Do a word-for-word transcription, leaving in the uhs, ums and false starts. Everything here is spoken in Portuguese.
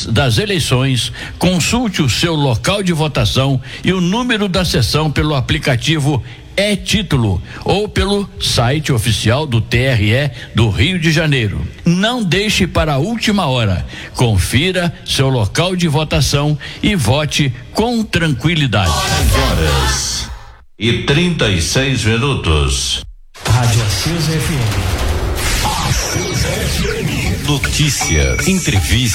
Antes das eleições, consulte o seu local de votação e o número da sessão pelo aplicativo É-Título ou pelo site oficial do T R E do Rio de Janeiro. Não deixe para a última hora. Confira seu local de votação e vote com tranquilidade. Horas e trinta e seis minutos. Rádio Assis F M. Assis F M. Notícias, entrevistas.